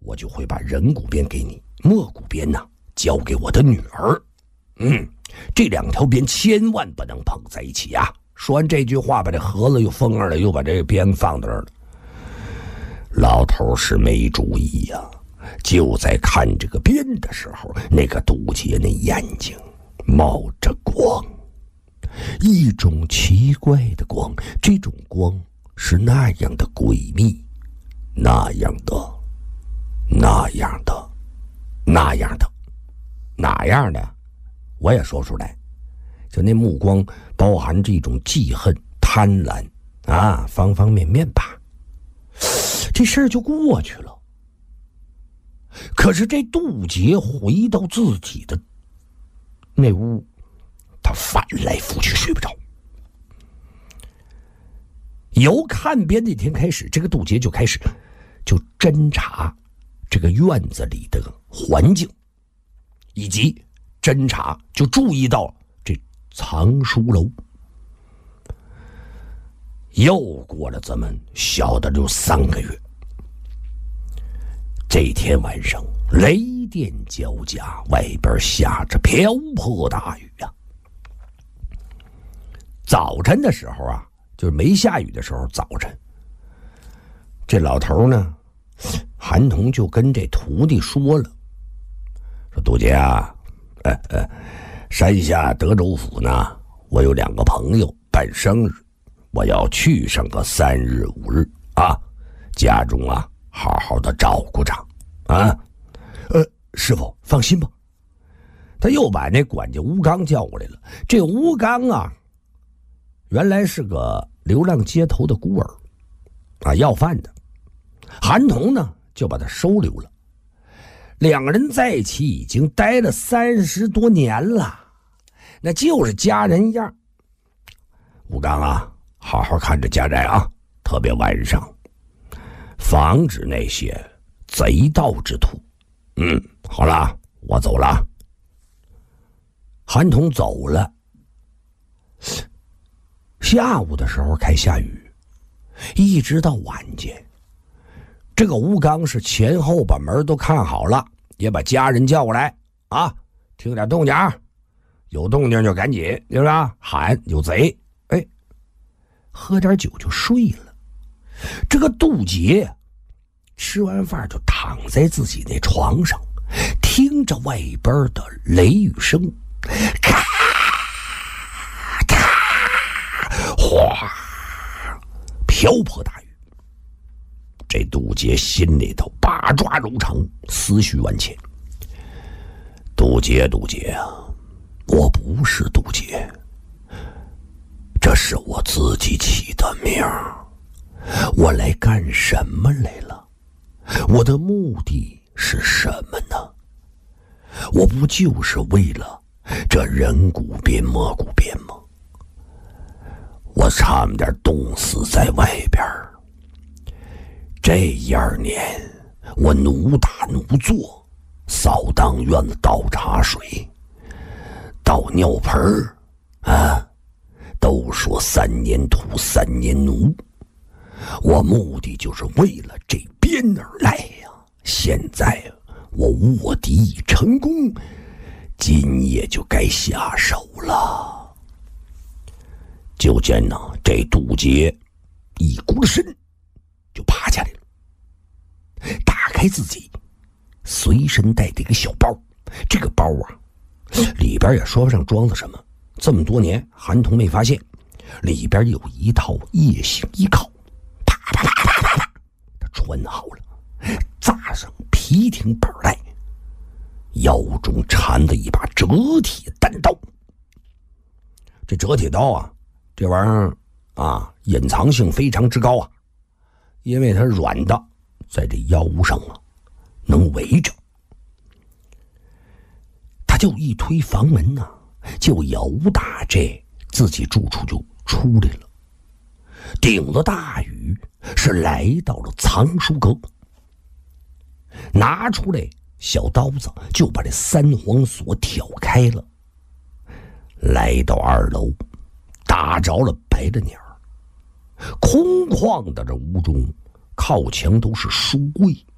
我就会把人骨鞭给你，墨骨鞭呢交给我的女儿。这两条鞭千万不能碰在一起啊！说完这句话，把这盒子又封上了，又把这个鞭放到这儿了。老头是没注意呀，就在看这个鞭的时候，那个杜杰那眼睛冒着光，一种奇怪的光，这种光是那样的诡秘，那样的哪样的，我也说不出来。就那目光包含着一种记恨、贪婪啊，方方面面吧。这事儿就过去了。可是这杜杰回到自己的那屋，他翻来覆去睡不着。由看鞭那天开始，这个杜杰就开始侦查这个院子里的环境，以及侦查就注意到这藏书楼。又过了这么小的就3个月，这天晚上雷电交加，外边下着瓢泼大雨啊。早晨的时候啊，就是没下雨的时候，早晨这老头呢，韩童就跟这徒弟说了，说杜杰啊，山下德州府呢，我有2个朋友办生日，我要去上个3日5日啊，家中啊好好的照顾着啊。师傅放心吧。他又把那管家吴刚叫过来了。这吴刚啊，原来是个流浪街头的孤儿啊，要饭的。韩童呢就把他收留了。2个人在一起已经待了30多年了，那就是家人样。吴刚啊，好好看着家宅啊，特别晚上防止那些贼盗之徒。好了，我走了。韩童走了。下午的时候开下雨，一直到晚间，这个吴刚是前后把门都看好了，也把家人叫过来啊，听点动静，有动静就赶紧，对吧？喊有贼，喝点酒就睡了。这个杜杰吃完饭就躺在自己那床上，听着外边的雷雨声，咔咔哗，瓢泼大雨。这杜杰心里头八爪如肠，思绪万千。杜杰啊，我不是杜杰，这是我自己起的名儿。我来干什么来了？我的目的是什么呢？我不就是为了这人骨鞭蘑骨鞭吗？我差点冻死在外边。这2年我奴打奴做，扫荡院子，倒茶水，倒尿盆啊，都说3年土3年奴，我目的就是为了这鞭而来呀。现在我卧底已成功，今夜就该下手了。就见呢，这杜杰一咕身就爬下来了，打开自己随身带的一个小包。这个包啊，里边也说不上装的什么，这么多年韩童没发现，里边有一套夜行衣靠，啪啪啪啪啪啪，他穿好了，扎上皮挺板带，腰中缠着一把折铁单刀。这折铁刀啊，这玩意儿啊，隐藏性非常之高啊，因为它软的，在这腰上啊能围着。他就一推房门呢，就由打这自己住处就出来了，顶着大雨是来到了藏书阁，拿出来小刀子就把这3簧锁挑开了，来到2楼，打着了白了鸟。空旷的这屋中靠墙都是书柜，